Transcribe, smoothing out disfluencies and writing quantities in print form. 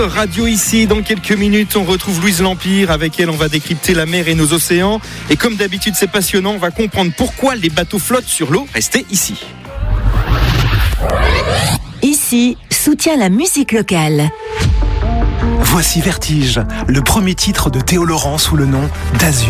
Radio ici, dans quelques minutes, on retrouve Louise L'Empire. Avec elle, on va décrypter la mer et nos océans. Et comme d'habitude, c'est passionnant. On va comprendre pourquoi les bateaux flottent sur l'eau. Restez ici. Ici, soutient la musique locale. Voici Vertige, le premier titre de Théo Laurent sous le nom d'Azur.